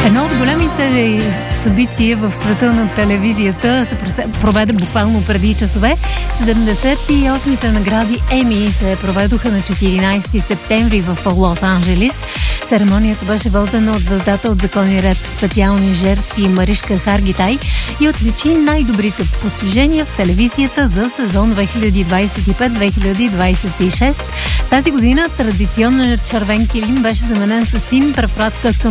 Едно от големите събития в света на телевизията се проведе буквално преди часове. 78-те награди Еми се проведоха на 14 септември в Лос-Анджелис. Церемонията беше водена от звездата от Закон и ред, специални жертви Маришка Харгитай и отличи най-добрите постижения в телевизията за сезон 2025-2026. Тази година традиционният червен килим беше заменен с син, препратка към